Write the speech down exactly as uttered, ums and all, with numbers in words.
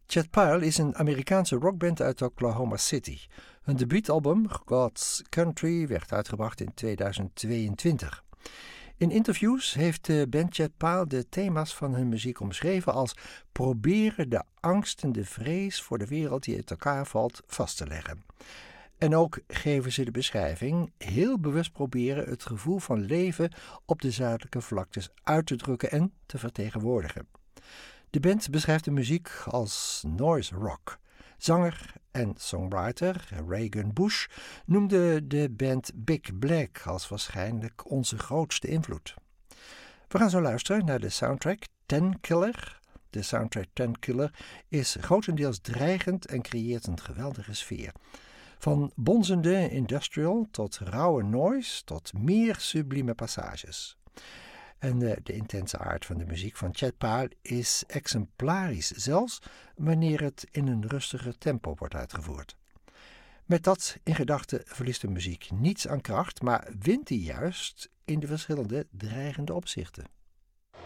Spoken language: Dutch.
Chet Pile is een Amerikaanse rockband uit Oklahoma City. Hun debuutalbum, God's Country, werd uitgebracht in tweeduizend tweeëntwintig. In interviews heeft de band Chet Pile de thema's van hun muziek omschreven als proberen de angst en de vrees voor de wereld die uit elkaar valt vast te leggen. En ook geven ze de beschrijving heel bewust proberen het gevoel van leven op de zuidelijke vlaktes uit te drukken en te vertegenwoordigen. De band beschrijft de muziek als noise rock. Zanger en songwriter Reagan Bush noemde de band Big Black als waarschijnlijk onze grootste invloed. We gaan zo luisteren naar de soundtrack Ten Killer. De soundtrack Ten Killer is grotendeels dreigend en creëert een geweldige sfeer. Van bonzende industrial tot rauwe noise tot meer sublieme passages. En de, de intense aard van de muziek van Chet Pile is exemplarisch, zelfs wanneer het in een rustiger tempo wordt uitgevoerd. Met dat in gedachten verliest de muziek niets aan kracht, maar wint die juist in de verschillende dreigende opzichten.